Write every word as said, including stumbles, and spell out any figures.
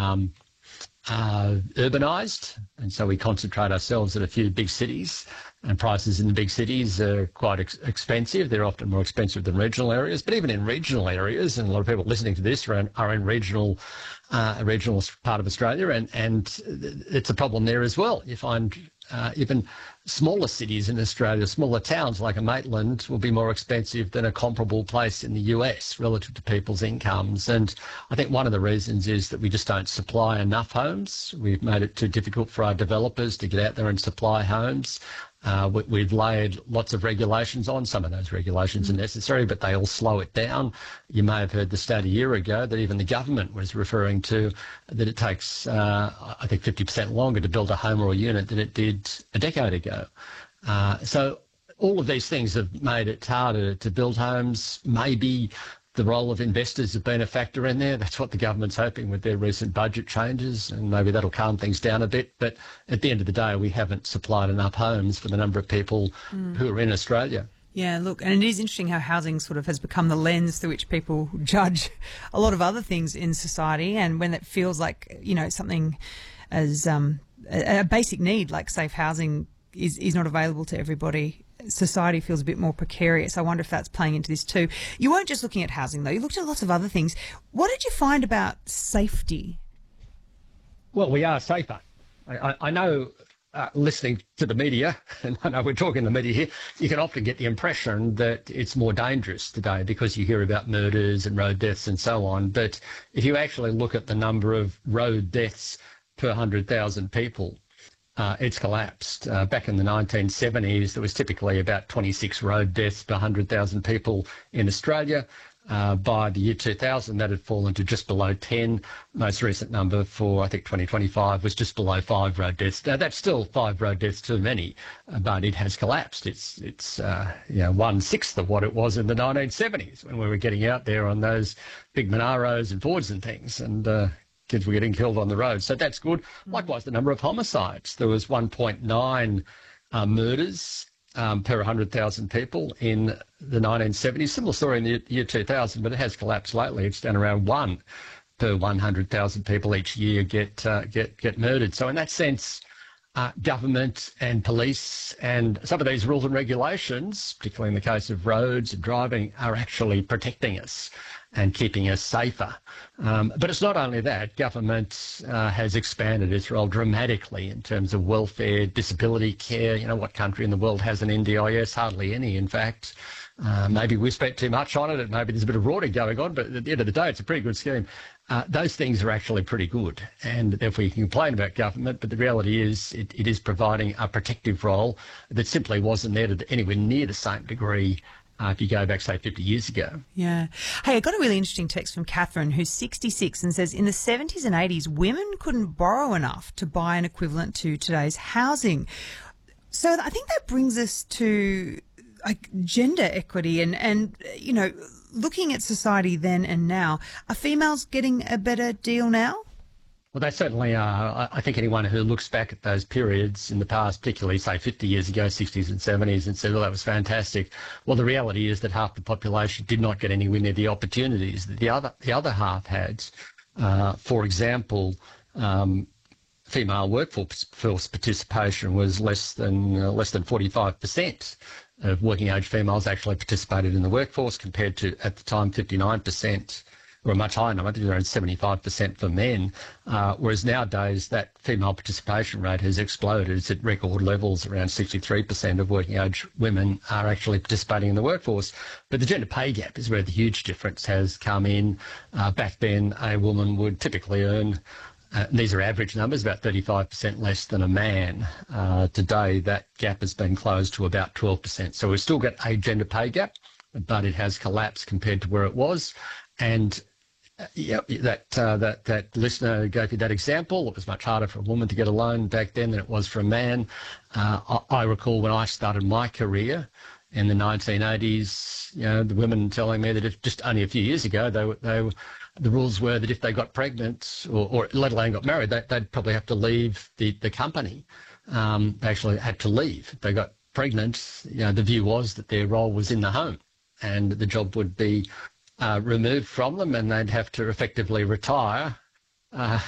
um, uh, urbanised, and so we concentrate ourselves at a few big cities, and prices in the big cities are quite ex- expensive. They're often more expensive than regional areas, but even in regional areas, and a lot of people listening to this are in, are in regional, uh, a regional part of Australia, and, and it's a problem there as well. You find uh, even smaller cities in Australia, smaller towns like a Maitland will be more expensive than a comparable place in the U S relative to people's incomes. And I think one of the reasons is that we just don't supply enough homes. We've made it too difficult for our developers to get out there and supply homes. Uh, we, we've laid lots of regulations on. Some of those regulations are necessary, but they all slow it down. You may have heard the stat a year ago that even the government was referring to that it takes, uh, I think, fifty percent longer to build a home or a unit than it did a decade ago. Uh, so all of these things have made it harder to build homes. Maybe the role of investors have been a factor in there. That's what the government's hoping with their recent budget changes, and maybe that'll calm things down a bit. But at the end of the day, we haven't supplied enough homes for the number of people mm. who are in Australia. Yeah, look, and it is interesting how housing sort of has become the lens through which people judge a lot of other things in society, and when it feels like, you know, something as um, a, a basic need like safe housing is, is not available to everybody, society feels a bit more precarious. I wonder if that's playing into this too. You weren't just looking at housing, though. You looked at lots of other things. What did you find about safety? Well, we are safer. I, I, I know, uh, listening to the media, and I know we're talking the media here, you can often get the impression that it's more dangerous today because you hear about murders and road deaths and so on. But if you actually look at the number of road deaths per one hundred thousand people, Uh, it's collapsed. Uh, back in the nineteen seventies, there was typically about twenty-six road deaths per one hundred thousand people in Australia. Uh, by the year two thousand, that had fallen to just below ten. Most recent number for, I think, twenty twenty-five was just below five road deaths. Now, that's still five road deaths too many, uh, but it has collapsed. It's, it's uh, you know, one-sixth of what it was in the nineteen seventies when we were getting out there on those big Monaros and Fords and things. And uh, kids were getting killed on the road. So that's good. Likewise, the number of homicides. There was one point nine uh, murders um, per one hundred thousand people in the nineteen seventies. Similar story in the year two thousand, but it has collapsed lately. It's down around one per one hundred thousand people each year get, uh, get, get murdered. So in that sense, uh, government and police and some of these rules and regulations, particularly in the case of roads and driving, are actually protecting us and keeping us safer. Um, but it's not only that. Government uh, has expanded its role dramatically in terms of welfare, disability care. You know, what country in the world has an N D I S? Hardly any, in fact. Uh, maybe we spent too much on it, and maybe there's a bit of rorting going on, but at the end of the day, it's a pretty good scheme. Uh, those things are actually pretty good, and therefore you can complain about government, but the reality is it, it is providing a protective role that simply wasn't there to anywhere near the same degree Uh, if you go back, say, fifty years ago. Yeah. Hey, I got a really interesting text from Catherine, who's sixty-six, and says in the seventies and eighties, women couldn't borrow enough to buy an equivalent to today's housing. So I think that brings us to like gender equity and, and you know, looking at society then and now. Are females getting a better deal now? Well, they certainly are. I think anyone who looks back at those periods in the past, particularly, say, fifty years ago, sixties and seventies, and said, well, that was fantastic. Well, the reality is that half the population did not get anywhere near the opportunities that the other, the other half had. Uh, for example, um, female workforce participation was less than uh, less than forty-five percent of working age females actually participated in the workforce, compared to, at the time, fifty-nine percent. Or a much higher number, I think around seventy-five percent for men, uh, whereas nowadays that female participation rate has exploded. It's at record levels. Around sixty-three percent of working age women are actually participating in the workforce. But the gender pay gap is where the huge difference has come in. Uh, back then, a woman would typically earn, uh, these are average numbers, about thirty-five percent less than a man. Uh, today, that gap has been closed to about twelve percent. So we've still got a gender pay gap, but it has collapsed compared to where it was. And Uh, yeah, that uh, that that listener gave you that example. It was much harder for a woman to get a loan back then than it was for a man. Uh, I, I recall when I started my career in the nineteen eighties, you know, the women telling me that if just only a few years ago, they were, they were, the rules were that if they got pregnant or, or let alone got married, they, they'd probably have to leave the, the company. Um, they actually had to leave. If they got pregnant, you know, the view was that their role was in the home and the job would be Uh, removed from them, and they'd have to effectively retire uh,